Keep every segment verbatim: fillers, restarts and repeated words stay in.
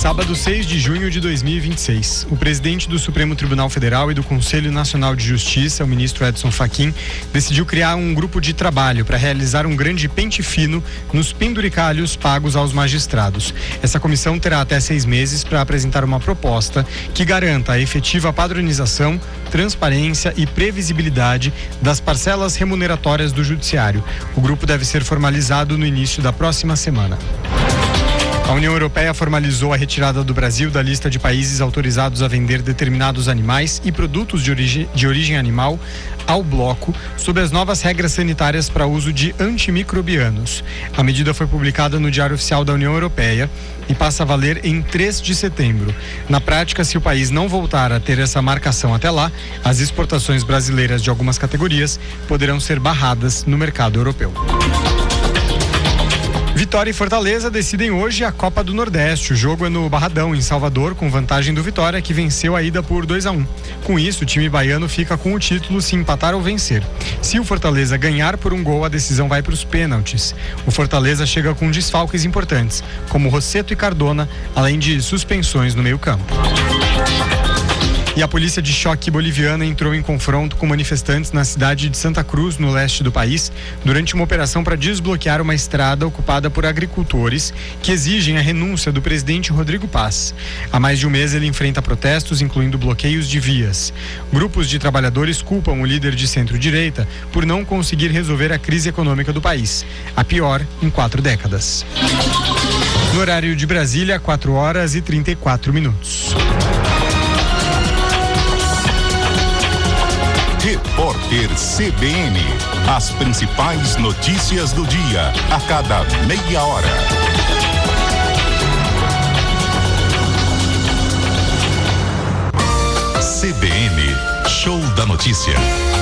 Sábado, seis de junho de dois mil e vinte e seis, o presidente do Supremo Tribunal Federal e do Conselho Nacional de Justiça, o ministro Edson Fachin, decidiu criar um grupo de trabalho para realizar um grande pente fino nos penduricalhos pagos aos magistrados. Essa comissão terá até seis meses para apresentar uma proposta que garanta a efetiva padronização, transparência e previsibilidade das parcelas remuneratórias do Judiciário. O grupo deve ser formalizado no início da próxima semana. A União Europeia formalizou a retirada do Brasil da lista de países autorizados a vender determinados animais e produtos de origem, de origem animal ao bloco, sob as novas regras sanitárias para uso de antimicrobianos. A medida foi publicada no Diário Oficial da União Europeia e passa a valer em três de setembro. Na prática, se o país não voltar a ter essa marcação até lá, as exportações brasileiras de algumas categorias poderão ser barradas no mercado europeu. Vitória e Fortaleza decidem hoje a Copa do Nordeste. O jogo é no Barradão, em Salvador, com vantagem do Vitória, que venceu a ida por dois a um. Com isso, o time baiano fica com o título se empatar ou vencer. Se o Fortaleza ganhar por um gol, a decisão vai para os pênaltis. O Fortaleza chega com desfalques importantes, como Rosseto e Cardona, além de suspensões no meio-campo. E a polícia de choque boliviana entrou em confronto com manifestantes na cidade de Santa Cruz, no leste do país, durante uma operação para desbloquear uma estrada ocupada por agricultores que exigem a renúncia do presidente Rodrigo Paz. Há mais de um mês ele enfrenta protestos, incluindo bloqueios de vias. Grupos de trabalhadores culpam o líder de centro-direita por não conseguir resolver a crise econômica do país, a pior em quatro décadas. No horário de Brasília, quatro horas e trinta e quatro minutos. Repórter C B N. As principais notícias do dia, a cada meia hora. C B N, Show da Notícia.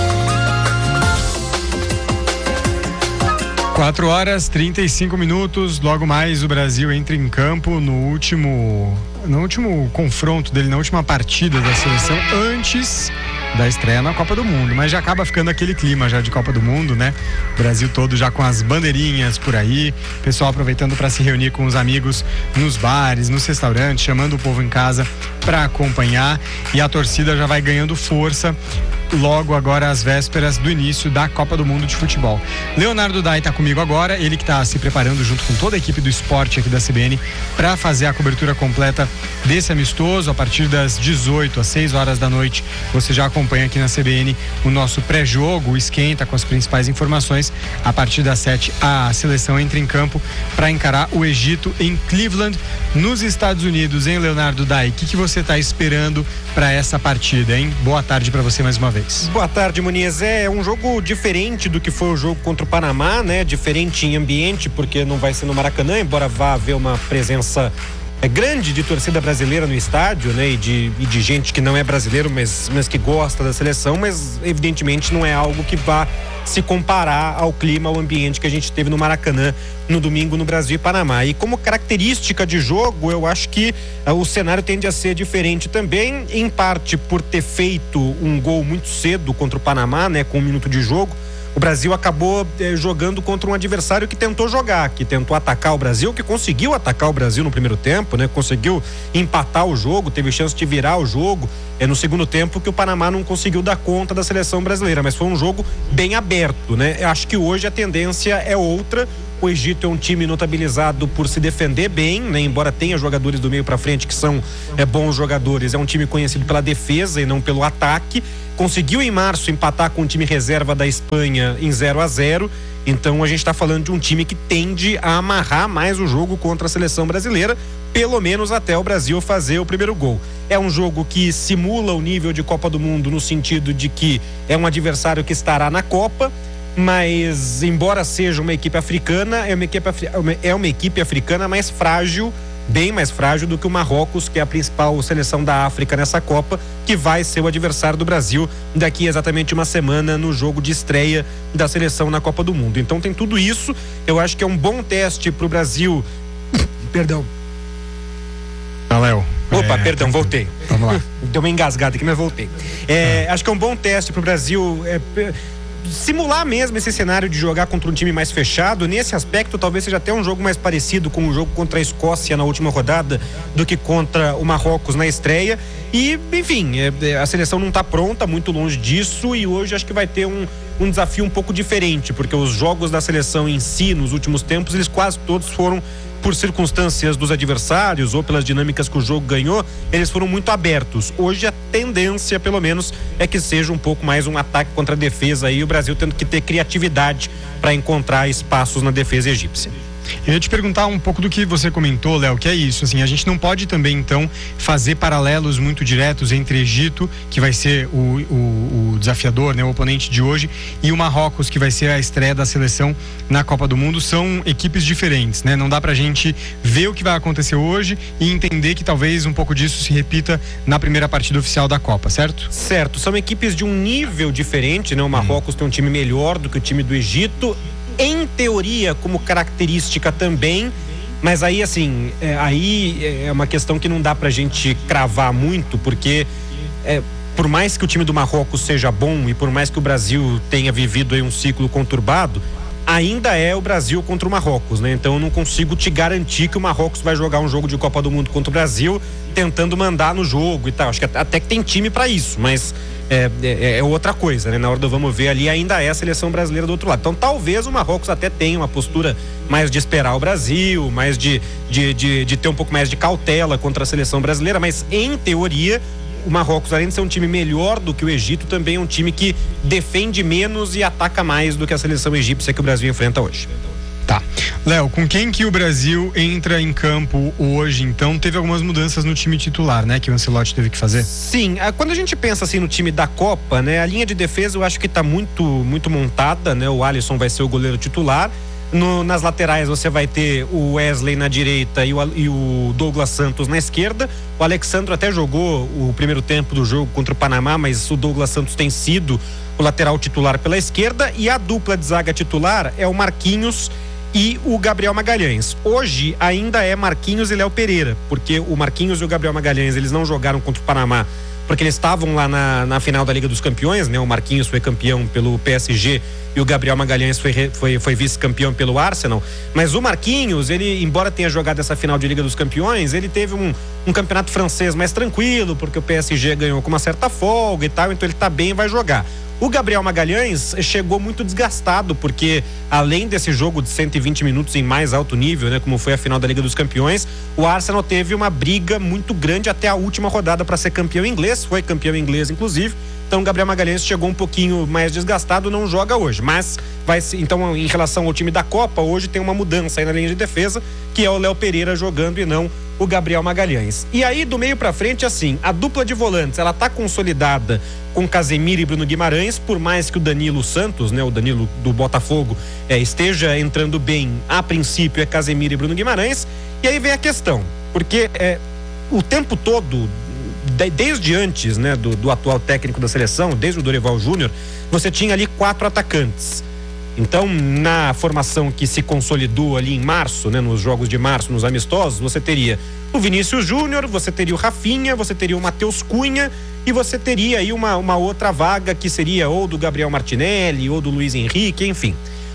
quatro horas e trinta e cinco minutos. Logo mais o Brasil entra em campo no último, no último confronto dele, na última partida da seleção, antes da estreia na Copa do Mundo, mas já acaba ficando aquele clima já de Copa do Mundo, né? O Brasil todo já com as bandeirinhas por aí, pessoal aproveitando para se reunir com os amigos nos bares, nos restaurantes, chamando o povo em casa para acompanhar, e a torcida já vai ganhando força logo agora às vésperas do início da Copa do Mundo de Futebol. Leonardo Dai está comigo agora, ele que está se preparando junto com toda a equipe do esporte aqui da C B N para fazer a cobertura completa desse amistoso. A partir das dezoito às seis horas da noite, você já acompanha aqui na C B N o nosso pré-jogo, o esquenta com as principais informações. A partir das sete, a seleção entra em campo para encarar o Egito em Cleveland, nos Estados Unidos, hein, Leonardo Dai? O que, que você está esperando para essa partida, hein? Boa tarde para você mais uma vez. Boa tarde, Muniz. É um jogo diferente do que foi o jogo contra o Panamá, né? Diferente em ambiente, porque não vai ser no Maracanã, embora vá haver uma presença é, grande de torcida brasileira no estádio, né? E de, e de gente que não é brasileiro, mas, mas que gosta da seleção, mas evidentemente não é algo que vá se comparar ao clima, ao ambiente que a gente teve no Maracanã no domingo no Brasil e Panamá. E como característica de jogo, eu acho que uh, o cenário tende a ser diferente também, em parte por ter feito um gol muito cedo contra o Panamá, né, com um minuto de jogo. O Brasil acabou eh, jogando contra um adversário que tentou jogar, que tentou atacar o Brasil, que conseguiu atacar o Brasil no primeiro tempo, né? Conseguiu empatar o jogo, teve chance de virar o jogo. É no segundo tempo que o Panamá não conseguiu dar conta da seleção brasileira, mas foi um jogo bem aberto, né? Eu acho que hoje a tendência é outra. O Egito é um time notabilizado por se defender bem, né? Embora tenha jogadores do meio para frente que são é, bons jogadores, é um time conhecido pela defesa e não pelo ataque. Conseguiu em março empatar com o time reserva da Espanha em zero a zero. Então a gente está falando de um time que tende a amarrar mais o jogo contra a seleção brasileira, pelo menos até o Brasil fazer o primeiro gol. É um jogo que simula o nível de Copa do Mundo no sentido de que é um adversário que estará na Copa, mas embora seja uma equipe africana, é uma equipe, é uma equipe africana mais frágil, bem mais frágil do que o Marrocos, que é a principal seleção da África nessa Copa, que vai ser o adversário do Brasil daqui exatamente uma semana no jogo de estreia da seleção na Copa do Mundo. Então tem tudo isso, eu acho que é um bom teste pro Brasil. Perdão. Léo. Opa, é, perdão, tem... voltei. Vamos lá. Deu uma engasgada aqui, mas voltei. É, ah. Acho que é um bom teste pro Brasil. É, simular mesmo esse cenário de jogar contra um time mais fechado. Nesse aspecto, talvez seja até um jogo mais parecido com o jogo contra a Escócia na última rodada do que contra o Marrocos na estreia. E, enfim, a seleção não está pronta, muito longe disso, e hoje acho que vai ter um, um desafio um pouco diferente, porque os jogos da seleção em si, nos últimos tempos, eles quase todos foram por circunstâncias dos adversários ou pelas dinâmicas que o jogo ganhou, eles foram muito abertos. Hoje a tendência, pelo menos, é que seja um pouco mais um ataque contra a defesa aí, o Brasil tendo que ter criatividade para encontrar espaços na defesa egípcia. Eu ia te perguntar um pouco do que você comentou, Léo, que é isso, assim, a gente não pode também, então, fazer paralelos muito diretos entre Egito, que vai ser o, o, o desafiador, né, o oponente de hoje, e o Marrocos, que vai ser a estreia da seleção na Copa do Mundo. São equipes diferentes, né? Não dá pra gente ver o que vai acontecer hoje e entender que talvez um pouco disso se repita na primeira partida oficial da Copa, certo? Certo, são equipes de um nível diferente, né? O Marrocos hum. tem um time melhor do que o time do Egito, em teoria, como característica também, mas aí assim, é, aí é uma questão que não dá pra gente cravar muito, porque é, por mais que o time do Marrocos seja bom e por mais que o Brasil tenha vivido aí um ciclo conturbado, ainda é o Brasil contra o Marrocos, né? Então eu não consigo te garantir que o Marrocos vai jogar um jogo de Copa do Mundo contra o Brasil tentando mandar no jogo e tal. Acho que até que tem time pra isso, mas É, é, é outra coisa, né? Na hora do vamos ver ali, ainda é a seleção brasileira do outro lado. Então talvez o Marrocos até tenha uma postura mais de esperar o Brasil, mais de, de, de, de ter um pouco mais de cautela contra a seleção brasileira, mas em teoria o Marrocos, além de ser um time melhor do que o Egito, também é um time que defende menos e ataca mais do que a seleção egípcia que o Brasil enfrenta hoje. Tá. Léo, com quem que o Brasil entra em campo hoje, então? Teve algumas mudanças no time titular, né? Que o Ancelotti teve que fazer? Sim, quando a gente pensa assim no time da Copa, né? A linha de defesa eu acho que tá muito, muito montada, né? O Alisson vai ser o goleiro titular. No, nas laterais você vai ter o Wesley na direita e o, e o Douglas Santos na esquerda. O Alexandre até jogou o primeiro tempo do jogo contra o Panamá, mas o Douglas Santos tem sido o lateral titular pela esquerda, e a dupla de zaga titular é o Marquinhos e o Gabriel Magalhães. Hoje ainda é Marquinhos e Léo Pereira, porque o Marquinhos e o Gabriel Magalhães, eles não jogaram contra o Panamá, porque eles estavam lá na, na final da Liga dos Campeões, né? O Marquinhos foi campeão pelo P S G e o Gabriel Magalhães foi, foi, foi vice-campeão pelo Arsenal. Mas o Marquinhos, ele, embora tenha jogado essa final de Liga dos Campeões, ele teve um, um campeonato francês mais tranquilo, porque o P S G ganhou com uma certa folga e tal, então ele tá bem e vai jogar. O Gabriel Magalhães chegou muito desgastado, porque além desse jogo de cento e vinte minutos em mais alto nível, né, como foi a final da Liga dos Campeões, o Arsenal teve uma briga muito grande até a última rodada para ser campeão inglês, foi campeão inglês inclusive. Então o Gabriel Magalhães chegou um pouquinho mais desgastado, não joga hoje, mas vai ser, então em relação ao time da Copa, hoje tem uma mudança aí na linha de defesa, que é o Léo Pereira jogando e não o Gabriel Magalhães. E aí do meio pra frente, assim, a dupla de volantes, ela tá consolidada com Casemiro e Bruno Guimarães, por mais que o Danilo Santos, né, o Danilo do Botafogo, é, esteja entrando bem, a princípio é Casemiro e Bruno Guimarães. E aí vem a questão, porque é, o tempo todo, desde antes, né, do, do atual técnico da seleção, desde o Dorival Júnior, você tinha ali quatro atacantes. Então, na formação que se consolidou ali em março, né, nos jogos de março, nos amistosos, você teria o Vinícius Júnior, você teria o Rafinha, você teria o Matheus Cunha e você teria aí uma, uma outra vaga que seria ou do Gabriel Martinelli ou do Luiz Henrique, enfim.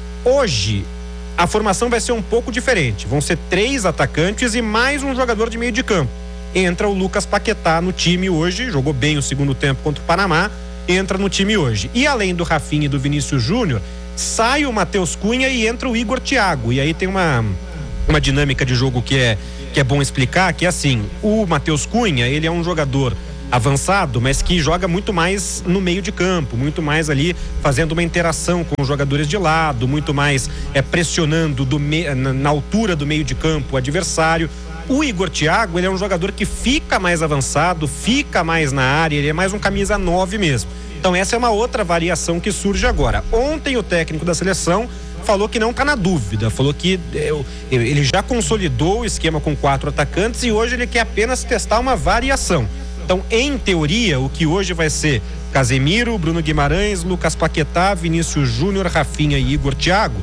Hoje, a formação vai ser um pouco diferente. Vão ser três atacantes e mais um jogador de meio de campo. Entra o Lucas Paquetá no time hoje, jogou bem o segundo tempo contra o Panamá, entra no time hoje. E além do Rafinha e do Vinícius Júnior, sai o Matheus Cunha e entra o Igor Thiago. E aí tem uma, uma dinâmica de jogo que é, que é bom explicar, que é assim, o Matheus Cunha, ele é um jogador avançado, mas que joga muito mais no meio de campo, muito mais ali fazendo uma interação com os jogadores de lado, muito mais é, pressionando do me, na, na altura do meio de campo o adversário. O Igor Thiago, ele é um jogador que fica mais avançado, fica mais na área, ele é mais um camisa nove mesmo. Então essa é uma outra variação que surge agora. Ontem o técnico da seleção falou que não está na dúvida, falou que ele já consolidou o esquema com quatro atacantes e hoje ele quer apenas testar uma variação. Então, em teoria, o que hoje vai ser Casemiro, Bruno Guimarães, Lucas Paquetá, Vinícius Júnior, Rafinha e Igor Thiago,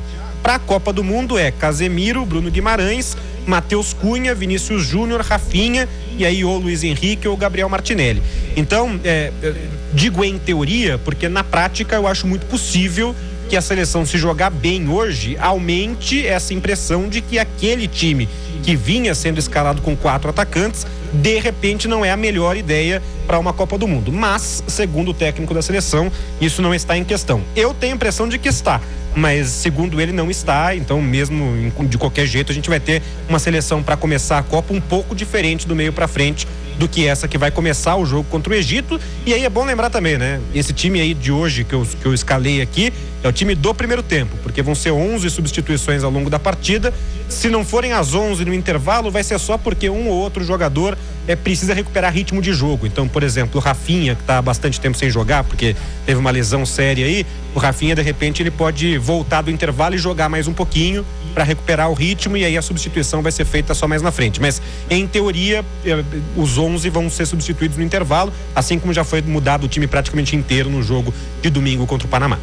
Para a Copa do Mundo é Casemiro, Bruno Guimarães, Matheus Cunha, Vinícius Júnior, Rafinha e aí ou Luiz Henrique ou Gabriel Martinelli. Então, é, digo em teoria, porque na prática eu acho muito possível que a seleção, se jogar bem hoje, aumente essa impressão de que aquele time que vinha sendo escalado com quatro atacantes, de repente não é a melhor ideia para uma Copa do Mundo. Mas, segundo o técnico da seleção, isso não está em questão. Eu tenho a impressão de que está, mas segundo ele não está, então mesmo de qualquer jeito a gente vai ter uma seleção para começar a Copa um pouco diferente do meio para frente do que essa que vai começar o jogo contra o Egito. E aí é bom lembrar também, né? Esse time aí de hoje que eu, que eu escalei aqui é o time do primeiro tempo, porque vão ser onze substituições ao longo da partida. Se não forem as onze no intervalo, vai ser só porque um ou outro jogador é, precisa recuperar ritmo de jogo. Então, por exemplo, o Rafinha, que está há bastante tempo sem jogar, porque teve uma lesão séria aí, o Rafinha, de repente, ele pode voltar do intervalo e jogar mais um pouquinho para recuperar o ritmo, e aí a substituição vai ser feita só mais na frente. Mas, em teoria, os onze vão ser substituídos no intervalo, assim como já foi mudado o time praticamente inteiro no jogo de domingo contra o Panamá.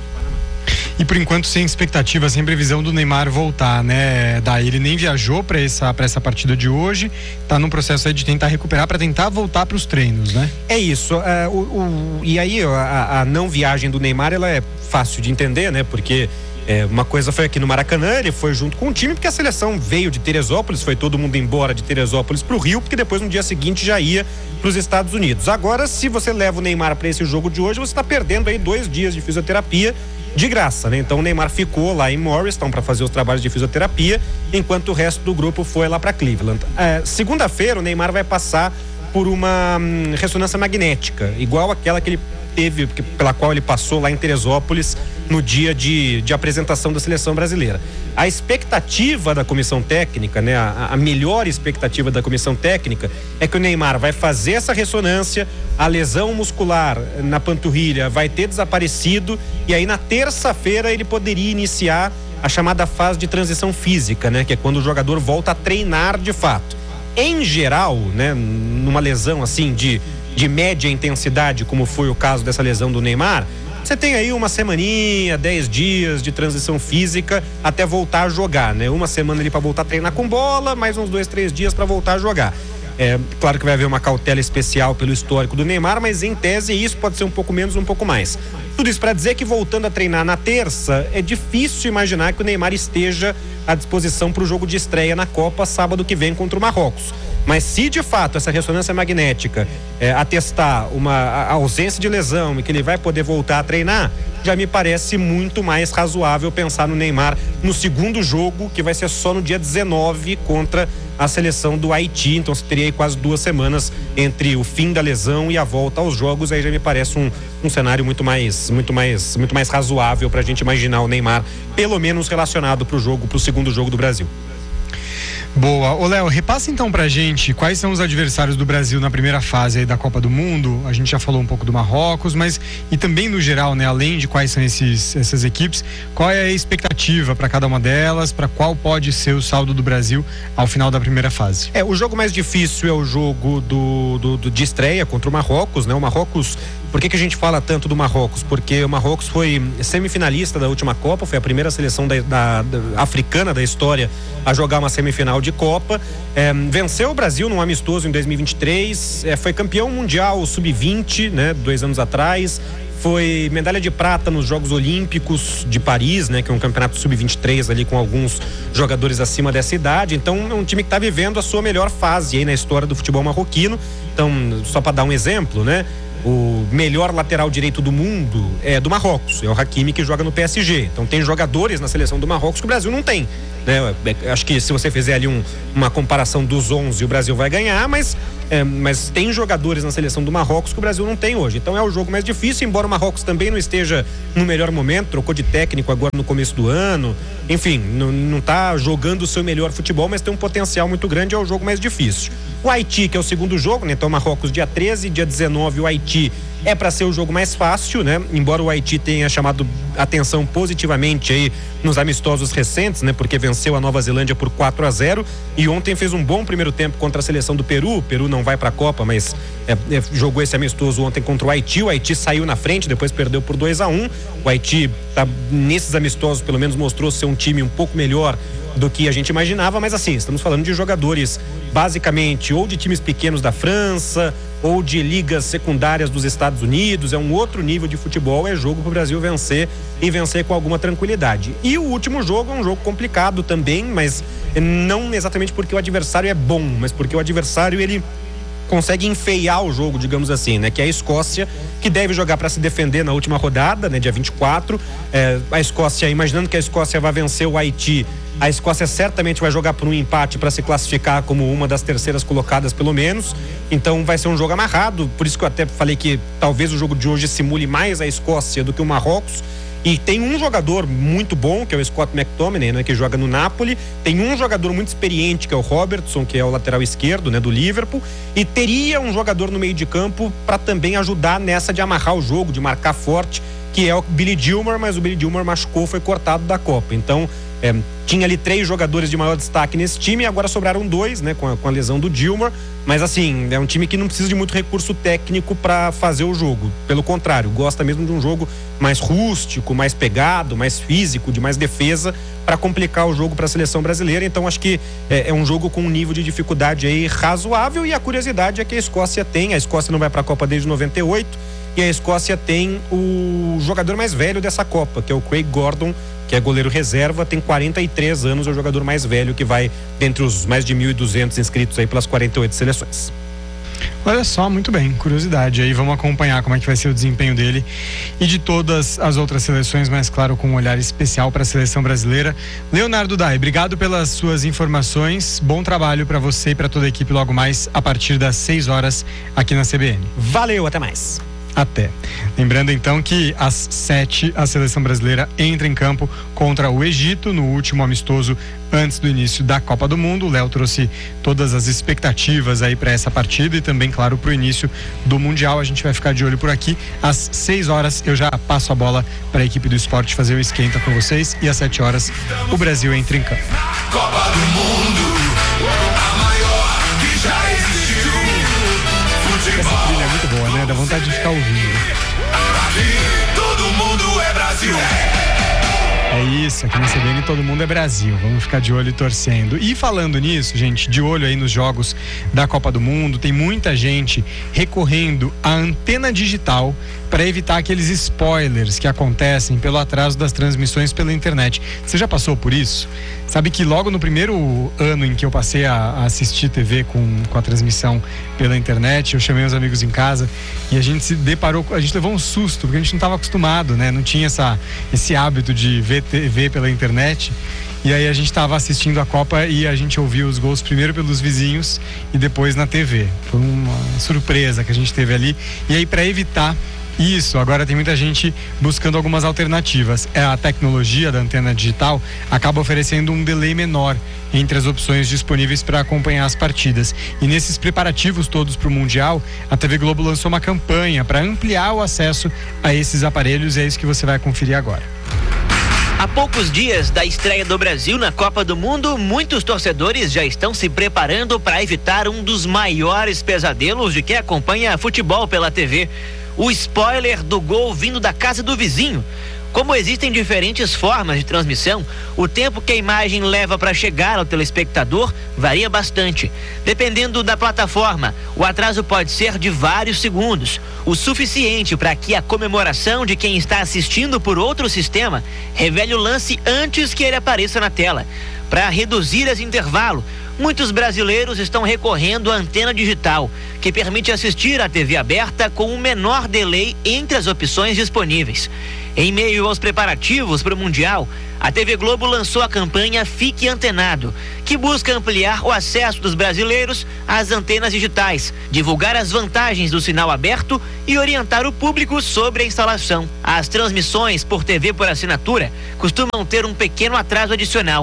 E por enquanto sem expectativa, sem previsão do Neymar voltar, né? Daí ele nem viajou para essa, para essa partida de hoje, tá num processo aí de tentar recuperar para tentar voltar para os treinos, né? É isso. É, o, o, e aí a, a não viagem do Neymar, ela é fácil de entender, né? Porque é, uma coisa foi aqui no Maracanã, ele foi junto com o time porque a seleção veio de Teresópolis, foi todo mundo embora de Teresópolis para o Rio, porque depois no dia seguinte já ia para os Estados Unidos. Agora, se você leva o Neymar para esse jogo de hoje, você está perdendo aí dois dias de fisioterapia de graça, né? Então o Neymar ficou lá em Morristown para fazer os trabalhos de fisioterapia, enquanto o resto do grupo foi lá para Cleveland. É, segunda-feira o Neymar vai passar por uma hum, ressonância magnética, igual aquela que ele teve, pela qual ele passou lá em Teresópolis no dia de, de apresentação da seleção brasileira. A expectativa da comissão técnica, né, a, a melhor expectativa da comissão técnica é que o Neymar vai fazer essa ressonância, a lesão muscular na panturrilha vai ter desaparecido, e aí na terça-feira ele poderia iniciar a chamada fase de transição física, né, que é quando o jogador volta a treinar de fato. Em geral, né, numa lesão assim de de média intensidade, como foi o caso dessa lesão do Neymar, você tem aí uma semaninha, dez dias de transição física até voltar a jogar, né? Uma semana ali para voltar a treinar com bola, mais uns dois, três dias para voltar a jogar. É claro que vai haver uma cautela especial pelo histórico do Neymar, mas em tese isso pode ser um pouco menos, um pouco mais. Tudo isso para dizer que voltando a treinar na terça, é difícil imaginar que o Neymar esteja à disposição para o jogo de estreia na Copa sábado que vem contra o Marrocos. Mas se de fato essa ressonância magnética é, atestar uma a ausência de lesão e que ele vai poder voltar a treinar, já me parece muito mais razoável pensar no Neymar no segundo jogo, que vai ser só no dia dezenove contra a seleção do Haiti. Então você teria aí quase duas semanas entre o fim da lesão e a volta aos jogos. Aí já me parece um, um cenário muito mais, muito mais, muito mais razoável para a gente imaginar o Neymar pelo menos relacionado para o jogo, para o segundo jogo do Brasil. Boa. Ô Léo, repassa então pra gente quais são os adversários do Brasil na primeira fase aí da Copa do Mundo. A gente já falou um pouco do Marrocos, mas e também no geral, né, além de quais são esses, essas equipes, qual é a expectativa para cada uma delas, para qual pode ser o saldo do Brasil ao final da primeira fase? É, o jogo mais difícil é o jogo do, do, do de estreia contra o Marrocos, né? O Marrocos, por que que a gente fala tanto do Marrocos? Porque o Marrocos foi semifinalista da última Copa, foi a primeira seleção da, da, da africana da história a jogar uma semifinal de Copa, é, venceu o Brasil num amistoso em dois mil e vinte e três, é, foi campeão mundial sub vinte, né, dois anos atrás, foi medalha de prata nos Jogos Olímpicos de Paris, né, que é um campeonato sub vinte e três ali com alguns jogadores acima dessa idade. Então é um time que está vivendo a sua melhor fase aí na história do futebol marroquino. Então, só para dar um exemplo, né, o melhor lateral direito do mundo é do Marrocos, é o Hakimi, que joga no P S G. Então tem jogadores na seleção do Marrocos que o Brasil não tem, né? Acho que se você fizer ali um, uma comparação dos onze, o Brasil vai ganhar, mas, é, mas tem jogadores na seleção do Marrocos que o Brasil não tem hoje. Então é o jogo mais difícil, embora o Marrocos também não esteja no melhor momento, trocou de técnico agora no começo do ano, enfim, não, não tá jogando o seu melhor futebol, mas tem um potencial muito grande, é o jogo mais difícil. O Haiti, que é o segundo jogo, né? Então Marrocos dia treze, dia dezenove o Haiti é para ser o jogo mais fácil, né? Embora o Haiti tenha chamado atenção positivamente aí nos amistosos recentes, né? Porque venceu a Nova Zelândia por quatro a zero e ontem fez um bom primeiro tempo contra a seleção do Peru. O Peru não vai para a Copa, mas é, é, jogou esse amistoso ontem contra o Haiti. O Haiti saiu na frente, depois perdeu por dois a um. O Haiti, tá, nesses amistosos, pelo menos mostrou ser um time um pouco melhor do que a gente imaginava, mas assim, estamos falando de jogadores basicamente ou de times pequenos da França ou de ligas secundárias dos Estados Unidos. É um outro nível de futebol, é jogo para o Brasil vencer e vencer com alguma tranquilidade. E o último jogo é um jogo complicado também, mas não exatamente porque o adversário é bom, mas porque o adversário ele consegue enfeiar o jogo, digamos assim, né? Que é a Escócia, que deve jogar para se defender na última rodada, né? Dia vinte e quatro. É, a Escócia, imaginando que a Escócia vai vencer o Haiti, a Escócia certamente vai jogar por um empate para se classificar como uma das terceiras colocadas, pelo menos. Então vai ser um jogo amarrado, por isso que eu até falei que talvez o jogo de hoje simule mais a Escócia do que o Marrocos. E tem um jogador muito bom, que é o Scott McTominay, né, que joga no Napoli. Tem um jogador muito experiente, que é o Robertson, que é o lateral esquerdo, né, do Liverpool. E teria um jogador no meio de campo para também ajudar nessa de amarrar o jogo, de marcar forte, que é o Billy Gilmour, mas o Billy Gilmour machucou, foi cortado da Copa. Então, é, tinha ali três jogadores de maior destaque nesse time, e agora sobraram dois, né, com a, com a lesão do Gilmour. Mas assim, é um time que não precisa de muito recurso técnico para fazer o jogo. Pelo contrário, gosta mesmo de um jogo mais rústico, mais pegado, mais físico, de mais defesa, para complicar o jogo para a seleção brasileira. Então acho que é, é um jogo com um nível de dificuldade aí razoável, e a curiosidade é que a Escócia tem, a Escócia não vai para a Copa desde noventa e oito, e a Escócia tem o jogador mais velho dessa Copa, que é o Craig Gordon, que é goleiro reserva, tem quarenta e três anos, é o jogador mais velho que vai dentre os mais de mil e duzentos inscritos aí pelas quarenta e oito seleções. Olha só, muito bem, curiosidade aí, vamos acompanhar como é que vai ser o desempenho dele e de todas as outras seleções, mas claro, com um olhar especial para a seleção brasileira. Leonardo Dai, obrigado pelas suas informações, bom trabalho para você e para toda a equipe logo mais a partir das seis horas aqui na C B N. Valeu, até mais. Até. Lembrando então que às sete a seleção brasileira entra em campo contra o Egito no último amistoso antes do início da Copa do Mundo. O Léo trouxe todas as expectativas aí para essa partida e também, claro, para o início do Mundial. A gente vai ficar de olho por aqui. Às seis horas eu já passo a bola para a equipe do esporte fazer o esquenta com vocês, e às sete horas o Brasil entra em campo. Copa do Mundo, a maior que já existiu. Essa trilha é muito boa, né? Dá vontade de ficar ouvindo. Aqui todo mundo é Brasil. É isso, aqui na C B N todo mundo é Brasil, vamos ficar de olho e torcendo. E falando nisso, gente, de olho aí nos jogos da Copa do Mundo, tem muita gente recorrendo à antena digital para evitar aqueles spoilers que acontecem pelo atraso das transmissões pela internet. Você já passou por isso? Sabe que logo no primeiro ano em que eu passei a, a assistir T V com, com a transmissão pela internet, eu chamei os amigos em casa e a gente se deparou, a gente levou um susto, porque a gente não estava acostumado, né? Não tinha essa, esse hábito de ver T V pela internet. E aí a gente estava assistindo a Copa e a gente ouviu os gols primeiro pelos vizinhos e depois na T V. Foi uma surpresa que a gente teve ali. E aí, para evitar isso, agora tem muita gente buscando algumas alternativas. A tecnologia da antena digital acaba oferecendo um delay menor entre as opções disponíveis para acompanhar as partidas. E nesses preparativos todos para o Mundial, a T V Globo lançou uma campanha para ampliar o acesso a esses aparelhos, e é isso que você vai conferir agora. Há poucos dias da estreia do Brasil na Copa do Mundo, muitos torcedores já estão se preparando para evitar um dos maiores pesadelos de quem acompanha futebol pela T V. O spoiler do gol vindo da casa do vizinho. Como existem diferentes formas de transmissão, o tempo que a imagem leva para chegar ao telespectador varia bastante. Dependendo da plataforma, o atraso pode ser de vários segundos, o suficiente para que a comemoração de quem está assistindo por outro sistema revele o lance antes que ele apareça na tela. Para reduzir esse intervalo, muitos brasileiros estão recorrendo à antena digital, que permite assistir à T V aberta com um menor delay entre as opções disponíveis. Em meio aos preparativos para o Mundial, a T V Globo lançou a campanha Fique Antenado, que busca ampliar o acesso dos brasileiros às antenas digitais, divulgar as vantagens do sinal aberto e orientar o público sobre a instalação. As transmissões por T V por assinatura costumam ter um pequeno atraso adicional.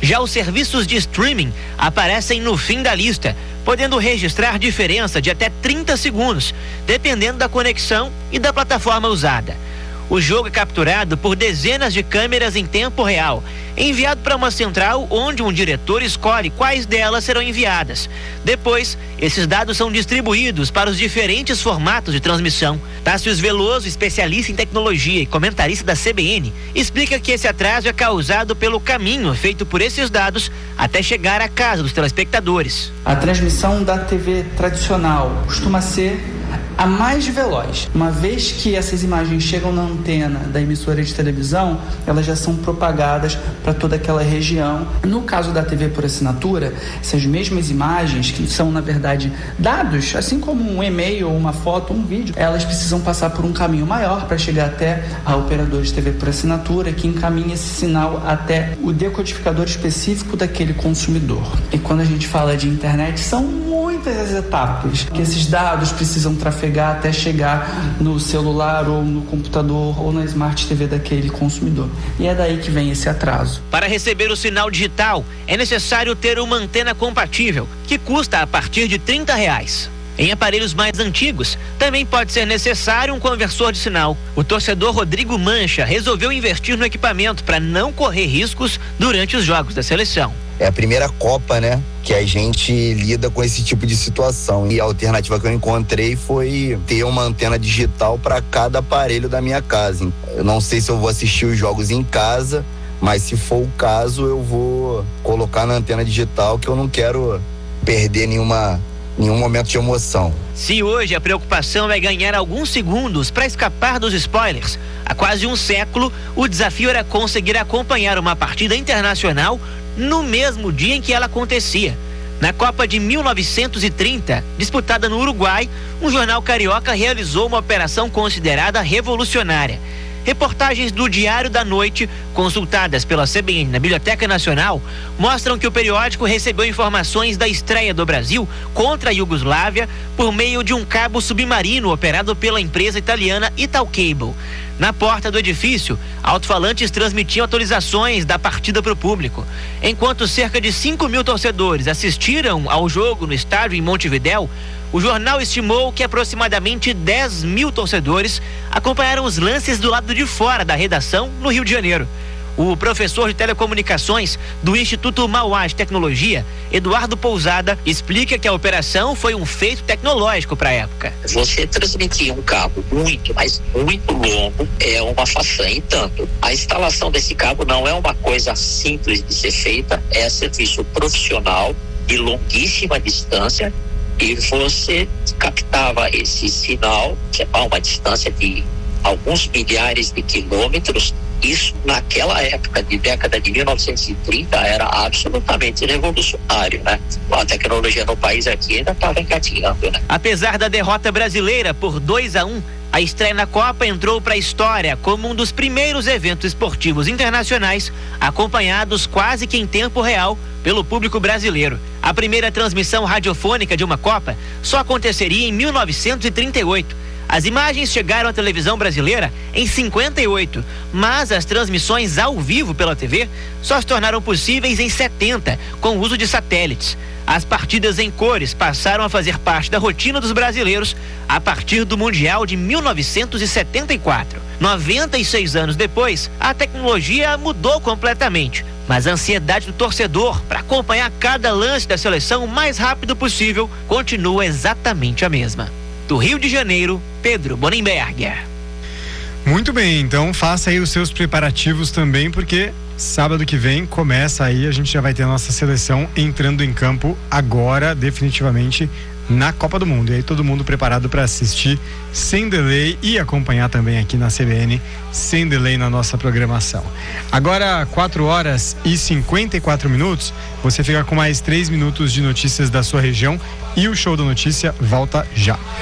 Já os serviços de streaming aparecem no fim da lista, podendo registrar diferença de até trinta segundos, dependendo da conexão e da plataforma usada. O jogo é capturado por dezenas de câmeras em tempo real, enviado para uma central onde um diretor escolhe quais delas serão enviadas. Depois, esses dados são distribuídos para os diferentes formatos de transmissão. Tássio Veloso, especialista em tecnologia e comentarista da C B N, explica que esse atraso é causado pelo caminho feito por esses dados até chegar à casa dos telespectadores. A transmissão da T V tradicional costuma ser a mais veloz. Uma vez que essas imagens chegam na antena da emissora de televisão, elas já são propagadas para toda aquela região. No caso da T V por assinatura, essas mesmas imagens, que são na verdade dados, assim como um e-mail, uma foto, um vídeo, elas precisam passar por um caminho maior para chegar até a operadora de T V por assinatura, que encaminha esse sinal até o decodificador específico daquele consumidor. E quando a gente fala de internet, são muitas as etapas que esses dados precisam trafegar até chegar no celular ou no computador ou na Smart T V daquele consumidor. E é daí que vem esse atraso. Para receber o sinal digital, é necessário ter uma antena compatível, que custa a partir de trinta reais. Em aparelhos mais antigos, também pode ser necessário um conversor de sinal. O torcedor Rodrigo Mancha resolveu investir no equipamento para não correr riscos durante os jogos da seleção. É a primeira Copa, né, que a gente lida com esse tipo de situação. E a alternativa que eu encontrei foi ter uma antena digital para cada aparelho da minha casa. Eu não sei se eu vou assistir os jogos em casa, mas se for o caso, eu vou colocar na antena digital, que eu não quero perder nenhuma, nenhum momento de emoção. Se hoje a preocupação é ganhar alguns segundos para escapar dos spoilers, há quase um século o desafio era conseguir acompanhar uma partida internacional no mesmo dia em que ela acontecia. Na Copa de mil novecentos e trinta, disputada no Uruguai, um jornal carioca realizou uma operação considerada revolucionária. Reportagens do Diário da Noite, consultadas pela C B N na Biblioteca Nacional, mostram que o periódico recebeu informações da estreia do Brasil contra a Iugoslávia por meio de um cabo submarino operado pela empresa italiana Italcable. Na porta do edifício, alto-falantes transmitiam atualizações da partida para o público. Enquanto cerca de cinco mil torcedores assistiram ao jogo no estádio em Montevidéu, o jornal estimou que aproximadamente dez mil torcedores acompanharam os lances do lado de fora da redação no Rio de Janeiro. O professor de telecomunicações do Instituto Mauá de Tecnologia, Eduardo Pousada, explica que a operação foi um feito tecnológico para a época. Você transmitir um cabo muito, mas muito longo é uma façanha. Entanto, a instalação desse cabo não é uma coisa simples de ser feita, é serviço profissional de longuíssima distância, e você captava esse sinal a uma distância de alguns milhares de quilômetros. Isso naquela época de década de mil novecentos e trinta era absolutamente revolucionário, né? A tecnologia no país aqui ainda estava engatinhando, né? Apesar da derrota brasileira por dois a um, a estreia na Copa entrou para a história como um dos primeiros eventos esportivos internacionais acompanhados quase que em tempo real pelo público brasileiro. A primeira transmissão radiofônica de uma Copa só aconteceria em mil novecentos e trinta e oito. As imagens chegaram à televisão brasileira em cinquenta e oito, mas as transmissões ao vivo pela T V só se tornaram possíveis em setenta, com o uso de satélites. As partidas em cores passaram a fazer parte da rotina dos brasileiros a partir do Mundial de mil novecentos e setenta e quatro. noventa e seis anos depois, a tecnologia mudou completamente, mas a ansiedade do torcedor para acompanhar cada lance da seleção o mais rápido possível continua exatamente a mesma. Do Rio de Janeiro, Pedro Bonenberger. Muito bem, então faça aí os seus preparativos também, porque sábado que vem começa aí, a gente já vai ter a nossa seleção entrando em campo agora, definitivamente, na Copa do Mundo. E aí todo mundo preparado para assistir sem delay e acompanhar também aqui na C B N sem delay na nossa programação. Agora, quatro horas e cinquenta e quatro minutos, você fica com mais três minutos de notícias da sua região e o Show da Notícia volta já.